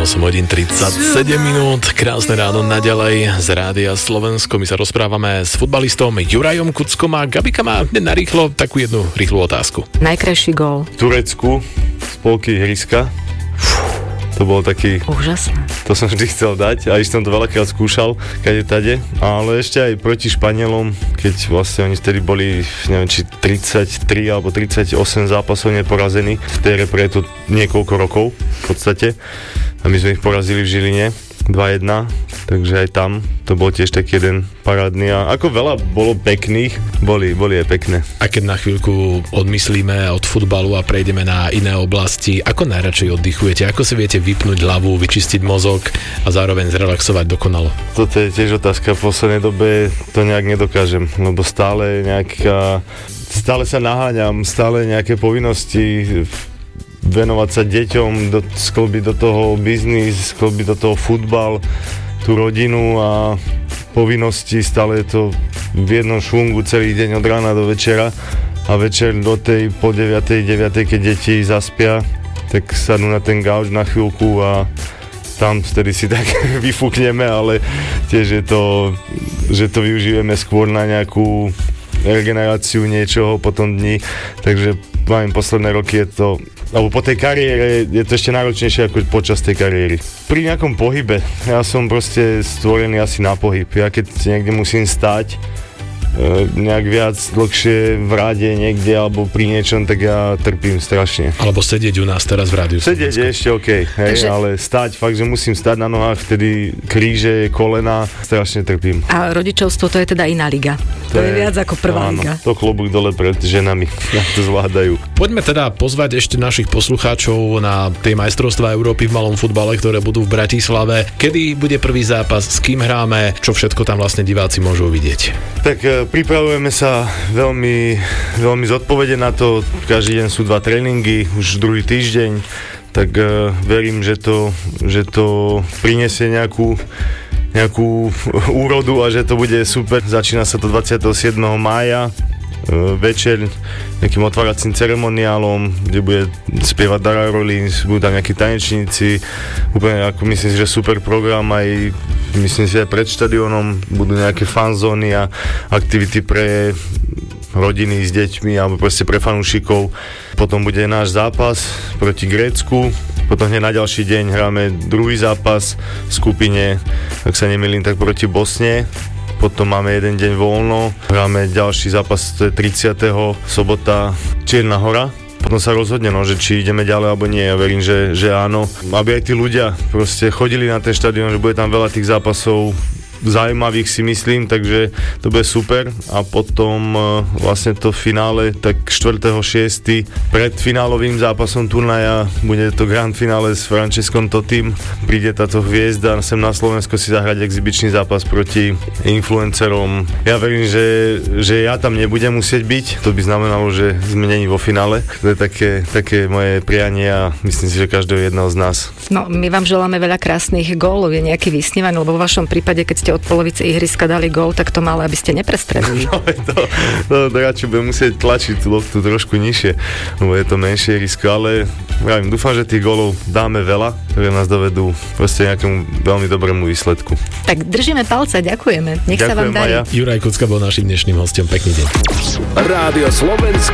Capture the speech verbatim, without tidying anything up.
osem hodín tridsaťsedem minút, krásne ráno naďalej z Rádia Slovensko. My sa rozprávame s futbalistom Jurajom Kuckom a Gabika má narýchlo takú jednu rýchlu otázku. Najkrajší gól? V Turecku, z polky ihriska. To bol taký... Úžasné. To som vždy chcel dať a ešte som to veľakrát skúšal, kade tade. Ale ešte aj proti Španielom, keď vlastne oni vtedy boli, neviem, či tridsaťtri alebo tridsaťosem zápasov neporazení. V tej repre je to niekoľko rokov v podstate. A my sme ich porazili v Žiline dva jedna, takže aj tam to bol tiež taký jeden parádny a ako veľa bolo pekných, boli, boli aj pekné. A keď na chvíľku odmyslíme od futbalu a prejdeme na iné oblasti, ako najradšej oddychujete? Ako si viete vypnúť hlavu, vyčistiť mozog a zároveň zrelaxovať dokonalo? Toto je tiež otázka, v poslednej dobe to nejak nedokážem, lebo stále nejaká, stále sa naháňam, stále nejaké povinnosti, venovať sa deťom, do, sklbiť do toho biznis, sklbiť do toho futbal, tú rodinu a povinnosti, stále je to v jednom švungu celý deň od rána do večera a večer do tej po deviatej, deviatej, keď deti zaspia, tak sadnú na ten gauč na chvíľku a tam vtedy si tak vyfúkneme, ale tiež je to, že to využijeme skôr na nejakú regeneráciu niečoho po tom dni, takže mám posledné roky je to, alebo po tej kariére je to ešte náročnejšie ako počas tej kariéry. Pri nejakom pohybe, ja som proste stvorený asi na pohyb, ja keď niekde musím stať nejak viac dlhšie v rade niekde alebo pri niečom, tak ja trpím strašne. Alebo sedieť u nás teraz v rádiu. Sedieť je ešte okej, okay, Takže... ale stať, fakt, že musím stať na nohách, vtedy kríže, kolena, strašne trpím. A rodičovstvo to je teda iná liga. To, to je, je viac ako prvá áno, liga. To klobúk dole pred ženami, to zvládajú. Poďme teda pozvať ešte našich poslucháčov na tie majstrovstvá Európy v malom futbale, ktoré budú v Bratislave. Kedy bude prvý zápas, s kým hráme, čo všetko tam vlastne diváci môžu vidieť? Tak pripravujeme sa veľmi, veľmi zodpovedne na to. Každý deň sú dva tréningy, už druhý týždeň, tak uh, verím, že to, že to prinesie nejakú, nejakú úrodu a že to bude super. Začína sa to dvadsiateho siedmeho mája večer nejakým otváracím ceremoniálom, kde bude spievať Dara Rollins, budú tam nejakí tanečníci, úplne ako myslím si, že super program, aj myslím si aj pred štadiónom budú nejaké fanzóny a aktivity pre rodiny s deťmi alebo proste pre fanúšikov. Potom bude náš zápas proti Grécku, potom hneď na ďalší deň hráme druhý zápas v skupine, ak sa nemýlim, tak proti Bosne. Potom máme jeden deň voľno, hráme ďalší zápas, to je tridsiateho sobota Čierna Hora. Potom sa rozhodne, no, že či ideme ďalej alebo nie. Ja verím, že, že áno. Aby aj tí ľudia proste chodili na ten štadión, že bude tam veľa tých zápasov zaujímavých, si myslím, takže to bude super. A potom vlastne to finále, tak štvrtého šiesteho pred finálovým zápasom turnaja bude to grand finále s Francescom Totim. Príde táto hviezda sem na Slovensko si zahrať exibičný zápas proti influencerom. Ja verím, že, že ja tam nebudem musieť byť. To by znamenalo, že sme není vo finále. To je také, také moje prianie a myslím si, že každého jedného z nás. No, my vám želáme veľa krásnych gólov. Je nejaký vysnívaný, lebo vo vašom prípade, keď ste od polovice ihriska dali gól, tak to malo, aby ste neprestrelili. No, to, to, to radšej budem musieť tlačiť tú loptu trošku nižšie, lebo je to menšie ihrisko, ale ja viem, dúfam, že tých gólov dáme veľa, ktoré nás dovedú proste nejakému veľmi dobrému výsledku. Tak držíme palce, ďakujeme. Nech Ďakujem, sa vám darí. Maja. Juraj Kucka bol našim dnešným hostom. Pekný deň. Rádio Slovensko